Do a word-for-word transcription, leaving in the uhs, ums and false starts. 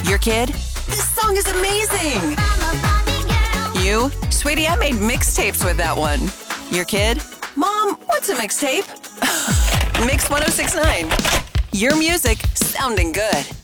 Your kid? This song is amazing! You? Sweetie, I made mixtapes with that one. Your kid? Mom, what's a mixtape? Mix one oh six point nine. Your music sounding good.